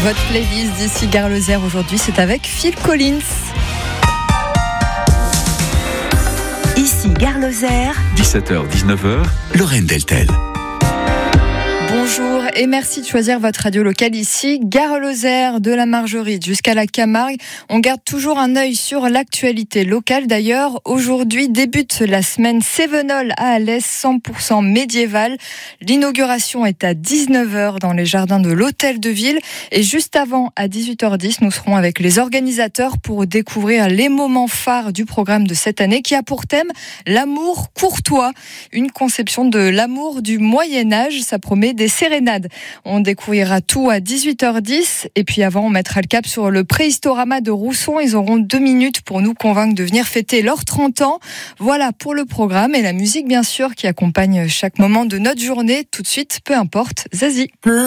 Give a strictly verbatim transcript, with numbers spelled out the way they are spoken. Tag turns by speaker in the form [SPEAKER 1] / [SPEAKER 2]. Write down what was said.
[SPEAKER 1] Votre playlist d'ici Gare Lozère aujourd'hui, c'est avec Phil Collins.
[SPEAKER 2] Ici Gare Lozère,
[SPEAKER 3] dix-sept heures dix-neuf heures, Lorraine Deltel.
[SPEAKER 1] Bonjour et merci de choisir votre radio locale ici, Gare Lozère, de la Margeride jusqu'à la Camargue. On garde toujours un œil sur l'actualité locale. D'ailleurs, aujourd'hui débute la semaine Cévenol à Alès, cent pour cent médiéval. L'inauguration est à dix-neuf heures dans les jardins de l'Hôtel de Ville. Et juste avant, à dix-huit heures dix, nous serons avec les organisateurs pour découvrir les moments phares du programme de cette année qui a pour thème l'amour courtois. Une conception de l'amour du Moyen-Âge. Ça promet des sérénades. On découvrira tout à dix-huit heures dix et puis avant on mettra le cap sur le préhistorama de Rousson. Ils auront deux minutes pour nous convaincre de venir fêter leurs trente ans. Voilà pour le programme et la musique bien sûr qui accompagne chaque moment de notre journée. Tout de suite, peu importe, Zazie.